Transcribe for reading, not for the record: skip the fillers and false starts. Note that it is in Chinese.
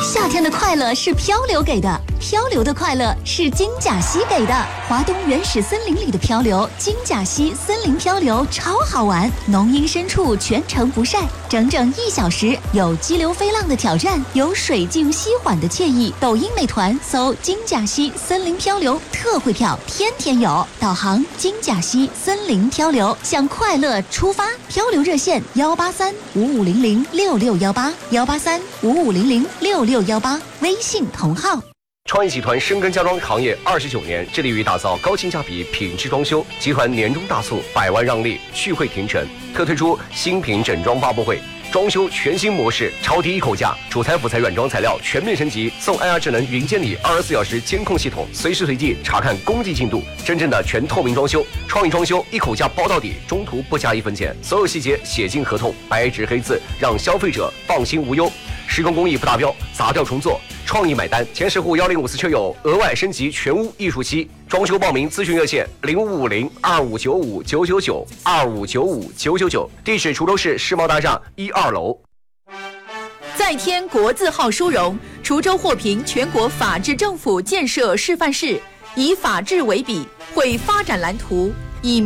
夏天的快乐是漂流给的，漂流的快乐是金甲溪给的。华东原始森林里的漂流，金甲溪森林漂流超好玩，浓荫深处全程不晒，整整1小时，有激流飞浪的挑战，有水静溪缓的惬意。抖音、美团搜金甲溪森林漂流特惠票，天天有。导航金甲溪森林漂流，向快乐出发。漂流热线183-5500-6618，183-5500-6618，微信同号。 创意集团深耕家装行业29年，致力于打造高性价比品质装修。集团年终大促，100万让利，续会停产，特推出新品整装发布会，装修全新模式，超低一口价，主材辅材软装材料全面升级，送 IR 智能云监理24小时监控系统，随时随地查看工地进度，真正的全透明装修。创意装修一口价包到底，中途不加1分钱，所有细节写进合同，白纸黑字，让消费者放心无忧。施工工艺不达标，砸掉重做，创意买单。前10户1054车友额外升级全屋艺术漆。装修报名咨询热线0550-2595-999，2595-999，地址滁州市世贸大厦1、2楼。 再添国字号殊荣，滁州获评全国法治政府建设示范市，以法治为笔，绘发展蓝图，